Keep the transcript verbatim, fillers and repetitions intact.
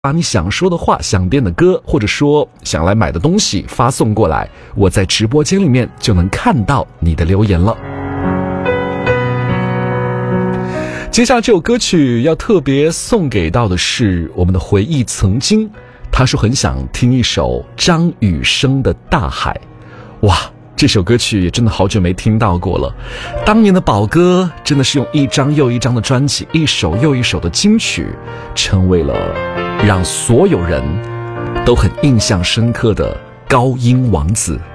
把你想说的话、想点的歌，或者说想来买的东西发送过来，我在直播间里面就能看到你的留言了。接下来这首歌曲要特别送给到的是我们的回忆曾经，他说很想听一首张雨生的《大海》。哇，这首歌曲也真的好久没听到过了。当年的宝哥真的是用一张又一张的专辑，一首又一首的金曲，成为了让所有人都很印象深刻的高音王子。